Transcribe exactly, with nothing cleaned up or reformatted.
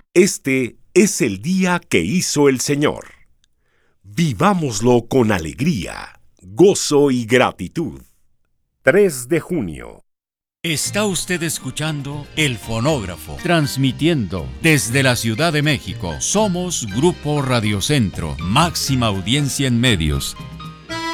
Este es el día que hizo el Señor. Vivámoslo con alegría, gozo y gratitud. tres de junio. Está usted escuchando El Fonógrafo, transmitiendo desde la Ciudad de México. Somos Grupo Radio Centro, máxima audiencia en medios.